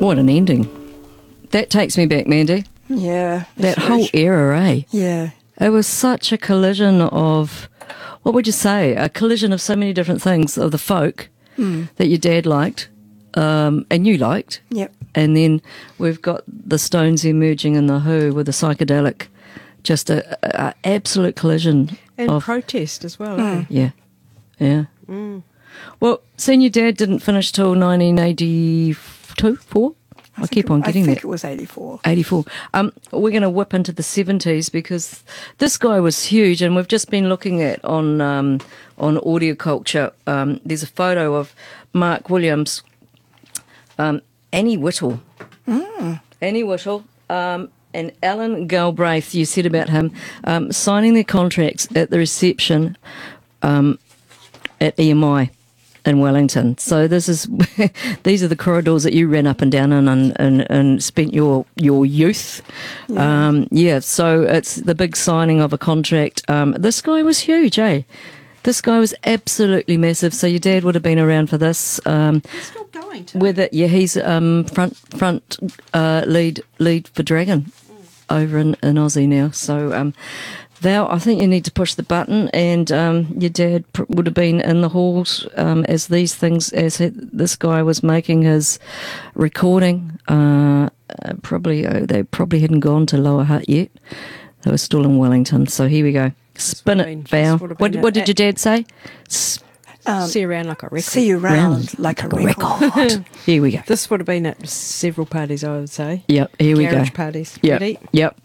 What an ending. That takes me back, Mandy. Yeah. That whole era, eh? Yeah. It was such a collision of, what would you say? A collision of so many different things, of the folk that your dad liked and you liked. Yep. And then we've got the Stones emerging in the Who with a psychedelic, just a absolute collision. And of protest as well. Eh? Yeah, yeah. Well, seeing your dad didn't finish till 1982, 4? I keep on getting I think that. it was 84. 84. We're going to whip into the 70s because this guy was huge, and we've just been looking at on Audio Culture. There's a photo of Mark Williams, Annie Whittle, Annie Whittle, and Alan Galbraith. You said about him signing their contracts at the reception at EMI in Wellington. So this is these are the corridors that you ran up and down and spent your youth. So it's the big signing of a contract. This guy was huge, eh? This guy was absolutely massive. So your dad would have been around for this. He's still going too. With it, yeah, he's front lead for Dragon over in Aussie now. So Val, I think you need to push the button, and your dad would have been in the halls as this guy was making his recording. They probably hadn't gone to Lower Hutt yet. They were still in Wellington. So here we go. Spin it, Val. What did your dad say? See you around like a record. See you round like a record. Here we go. This would have been at several parties, I would say. Yep, here we go. Garage parties. Yep, Ready? yep.